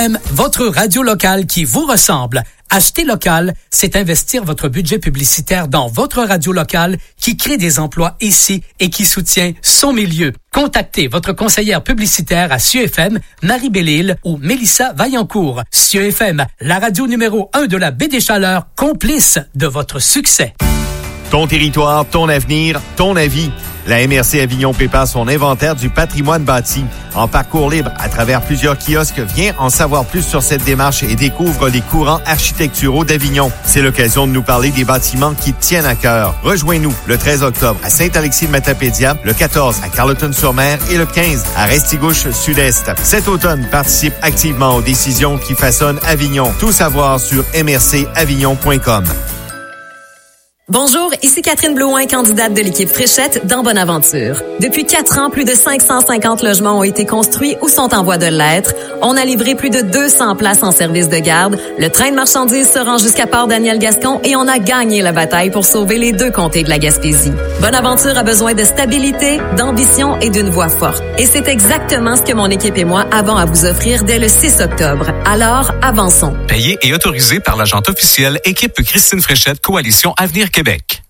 Votre radio locale qui vous ressemble. Acheter local, c'est investir votre budget publicitaire dans votre radio locale qui crée des emplois ici et qui soutient son milieu. Contactez votre conseillère publicitaire à Cieux FM, Marie Bellil ou Mélissa Vaillancourt. Cieux FM, la radio numéro 1 de la Baie des Chaleurs, complice de votre succès. Ton territoire, ton avenir, ton avis. La MRC Avignon prépare son inventaire du patrimoine bâti. En parcours libre, à travers plusieurs kiosques, viens en savoir plus sur cette démarche et découvre les courants architecturaux d'Avignon. C'est l'occasion de nous parler des bâtiments qui te tiennent à cœur. Rejoins-nous le 13 octobre à Saint-Alexis-de-Matapédia, le 14 à Carleton-sur-Mer et le 15 à Restigouche Sud-Est. Cet automne, participe activement aux décisions qui façonnent Avignon. Tout savoir sur mrcavignon.com. Bonjour, ici Catherine Blouin, candidate de l'équipe Fréchette dans Bonaventure. Depuis 4 ans, plus de 550 logements ont été construits ou sont en voie de l'être. On a livré plus de 200 places en service de garde. Le train de marchandises se rend jusqu'à Port-Daniel-Gascon et on a gagné la bataille pour sauver les 2 comtés de la Gaspésie. Bonaventure a besoin de stabilité, d'ambition et d'une voix forte. Et c'est exactement ce que mon équipe et moi avons à vous offrir dès le 6 octobre. Alors, avançons. Payé et autorisé par l'agente officielle Équipe Christine Fréchette, Coalition Avenir Québec.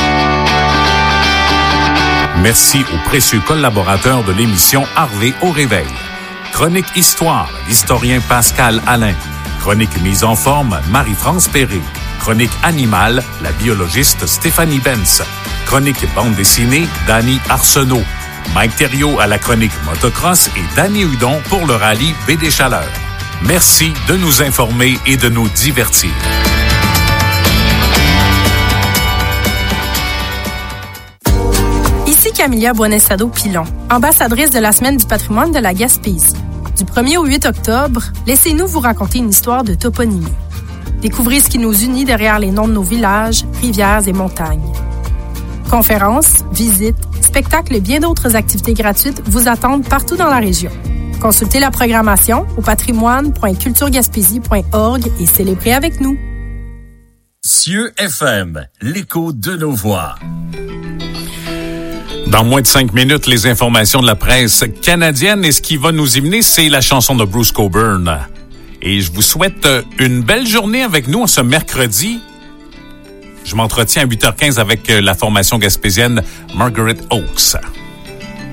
Merci aux précieux collaborateurs de l'émission Harvey au réveil. Chronique Histoire, l'historien Pascal Alain. Chronique Mise en forme, Marie-France Perré. Chronique Animale, la biologiste Stéphanie Benz. Chronique Bande dessinée, Danny Arsenault. Mike Thériault à la chronique Motocross et Danny Hudon pour le rallye Baie des Chaleurs. Merci de nous informer et de nous divertir. Ici Camilla Buonesado-Pilon, ambassadrice de la Semaine du patrimoine de la Gaspésie. Du 1er au 8 octobre, laissez-nous vous raconter une histoire de toponymie. Découvrez ce qui nous unit derrière les noms de nos villages, rivières et montagnes. Conférences, visites, spectacles et bien d'autres activités gratuites vous attendent partout dans la région. Consultez la programmation au patrimoine.culturegaspésie.org et célébrez avec nous. Cieux FM, l'écho de nos voix. Dans moins de 5 minutes, les informations de la presse canadienne. Et ce qui va nous y mener, c'est la chanson de Bruce Cockburn. Et je vous souhaite une belle journée avec nous ce mercredi. Je m'entretiens à 8h15 avec la formation gaspésienne Margaret Oaks.